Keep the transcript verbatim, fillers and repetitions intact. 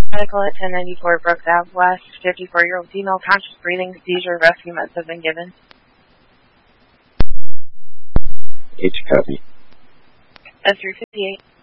Medical at ten ninety-four Brooks Ave West. fifty-four-year-old female, conscious breathing, seizure, rescue meds have been given. H copy. S three fifty-eight.